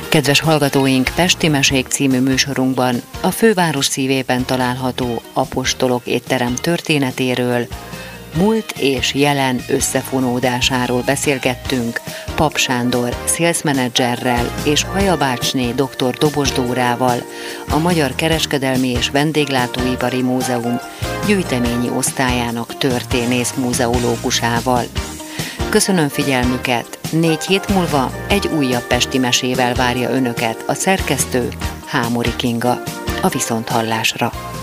Kedves hallgatóink, Pesti Mesék című műsorunkban a főváros szívében található Apostolok étterem történetéről, múlt és jelen összefonódásáról beszélgettünk Pap Sándor sales menedzserrel és Hajabácsné dr. Dobos Dórával, a Magyar Kereskedelmi és Vendéglátóipari Múzeum gyűjteményi osztályának történész múzeológusával. Köszönöm figyelmüket! 4 hét múlva egy újabb pesti mesével várja önöket a szerkesztő, Hámori Kinga. A viszonthallásra!